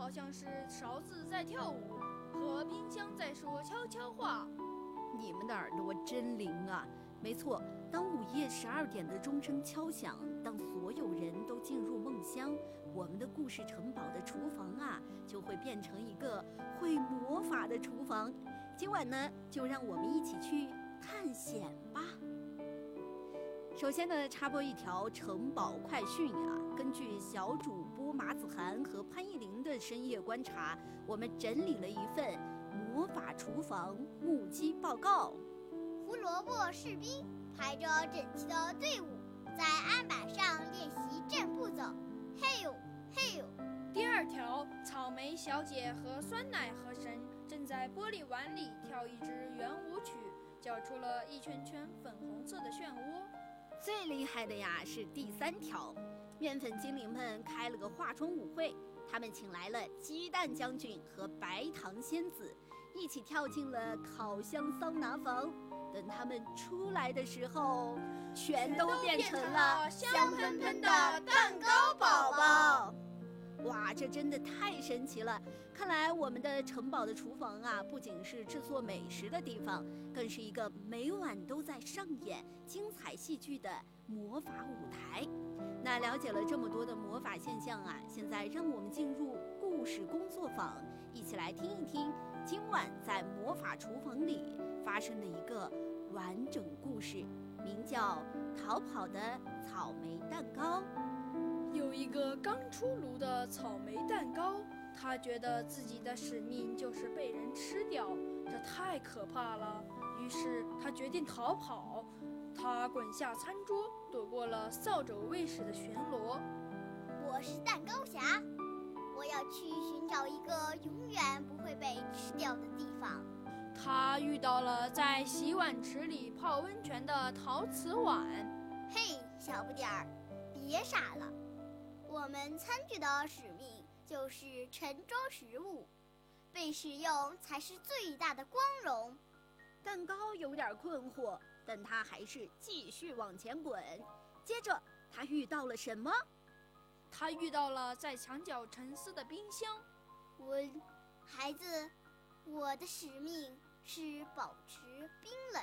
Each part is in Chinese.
好像是勺子在跳舞，和冰箱在说悄悄话。 你们的耳朵真灵啊！没错，当午夜12点的钟声敲响，当所有人都进入梦乡，我们的故事城堡的厨房啊，就会变成一个会魔法的厨房。今晚呢，就让我们一起去探险吧。首先呢，插播一条城堡快讯啊，根据小主播马子涵和潘艺林的深夜观察，我们整理了一份魔法厨房目击报告。 胡萝卜士兵排着整齐的队伍，在案板上练习正步走。嘿呦嘿呦。 第二条，草莓小姐和酸奶河神正在玻璃碗里跳一支圆舞曲，搅出了一圈圈粉红色的漩涡。 最厉害的呀是第3条，面粉精灵们开了个化妆舞会，他们请来了鸡蛋将军和白糖仙子，一起跳进了烤箱桑拿房。等他们出来的时候，全都变成了香喷喷的蛋糕宝宝。哇，这真的太神奇了！看来我们的城堡的厨房啊，不仅是制作美食的地方，更是一个每晚都在上演精彩戏剧的魔法舞台。那了解了这么多的魔法现象啊，现在让我们进入故事工作坊，一起来听一听今晚在魔法厨房里发生的一个完整故事，名叫《逃跑的草莓蛋糕》。 有一个刚出炉的草莓蛋糕，他觉得自己的使命就是被人吃掉，这太可怕了。于是他决定逃跑。他滚下餐桌，躲过了扫帚卫士的巡逻。 我是蛋糕侠，我要去寻找一个永远不会被吃掉的地方。 他遇到了在洗碗池里泡温泉的陶瓷碗。 嘿，小不点儿，别傻了。我们餐具的使命就是盛装食物，被使用才是最大的光荣。 蛋糕有点困惑，但他还是继续往前滚。接着他遇到了什么？ 他遇到了在墙角沉思的冰箱。 孩子，我的使命是保持冰冷，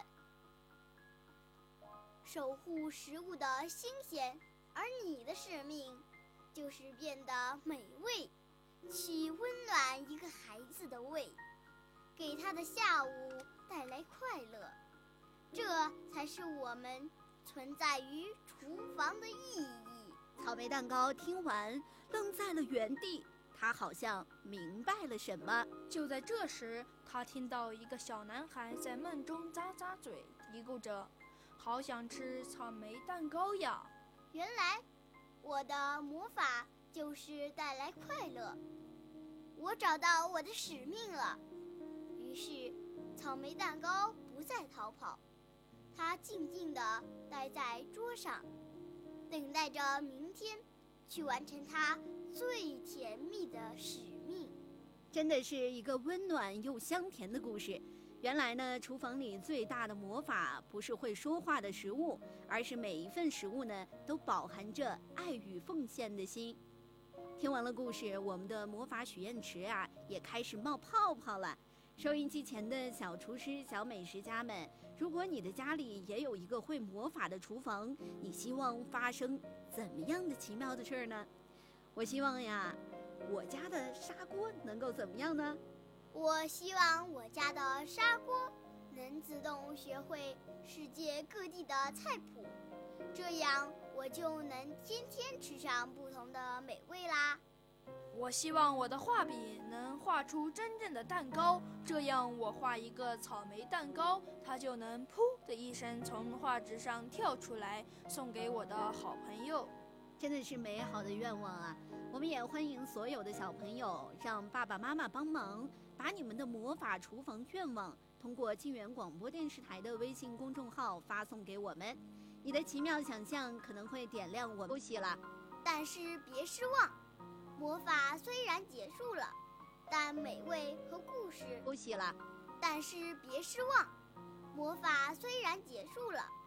守护食物的新鲜，而你的使命就是变得美味，去温暖一个孩子的胃，给他的下午带来快乐。这才是我们存在于厨房的意义。 草莓蛋糕听完愣在了原地，他好像明白了什么。 就在这时，他听到一个小男孩在梦中咂咂嘴，嘀咕着：“好想吃草莓蛋糕呀！” 原来我的魔法就是带来快乐，我找到我的使命了。于是草莓蛋糕不再逃跑，它静静地待在桌上，等待着明天去完成它最甜蜜的使命。 真的是一个温暖又香甜的故事。原来呢，厨房里最大的魔法不是会说话的食物，而是每一份食物呢都饱含着爱与奉献的心。听完了故事，我们的魔法许愿池啊也开始冒泡泡了。收音机前的小厨师、小美食家们，如果你的家里也有一个会魔法的厨房，你希望发生怎么样的奇妙的事儿呢？我希望呀，我家的砂锅能够怎么样呢？ 我希望我家的砂锅能自动学会世界各地的菜谱，这样我就能天天吃上不同的美味啦。 我希望我的画笔能画出真正的蛋糕，这样我画一个草莓蛋糕，它就能噗的一声从画纸上跳出来，送给我的好朋友。 真的是美好的愿望啊！我们也欢迎所有的小朋友，让爸爸妈妈帮忙，把你们的魔法厨房愿望通过晋源广播电视台的微信公众号发送给我们。你的奇妙想象可能会点亮我们。休息了， 但是别失望，魔法虽然结束了，但美味和故事休息了， 但是别失望，魔法虽然结束了，